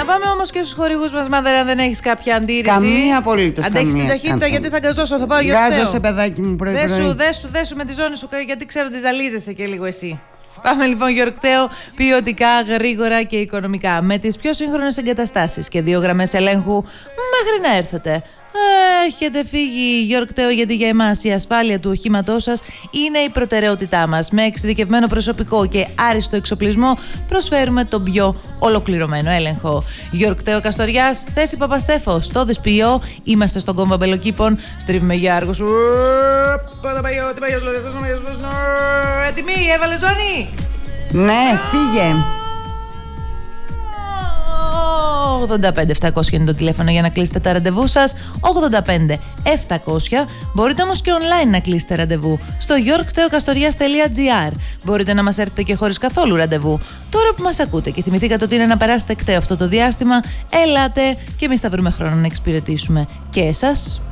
πάμε όμως και στους χορηγούς μας, Μάδερ, αν δεν έχεις κάποια αντίρρηση. Καμία απολύτως. Αντέχεις την ταχύτητα, γιατί θα γκαζώσω, θα πάω Γιορκτέο. Γκάζωσε, παιδάκι μου, πρωί. Δέσου με τη ζώνη σου, γιατί ξέρω ότι ζαλίζεσαι και λίγο εσύ. Πάμε λοιπόν Γιορκτέο, ποιοτικά, γρήγορα και οικονομικά, με τις πιο σύγχρονες εγκαταστάσεις και 2 γραμμές ελέγχου μέχρι να έρθετε. Έχετε φύγει Γιορκτέο, γιατί για εμάς η ασφάλεια του οχήματός σας είναι η προτεραιότητά μας. Με εξειδικευμένο προσωπικό και άριστο εξοπλισμό προσφέρουμε τον πιο ολοκληρωμένο έλεγχο. Γιορκτέο Καστοριάς, θέση Παπαστέφο, στο Δεσποιό. Είμαστε στον κόμβο Αμπελοκήπων. Στρίβουμε για Άργος. Έτοιμη, έβαλε ζώνη. Ναι, φύγε. 85-700 είναι το τηλέφωνο για να κλείσετε τα ραντεβού σας. 85-700. Μπορείτε όμως και online να κλείσετε ραντεβού στο yorkteokastorias.gr. Μπορείτε να μας έρθετε και χωρίς καθόλου ραντεβού. Τώρα που μας ακούτε και θυμηθήκατε ότι είναι να περάσετε κταίο αυτό το διάστημα, ελάτε και εμείς θα βρούμε χρόνο να εξυπηρετήσουμε και εσάς.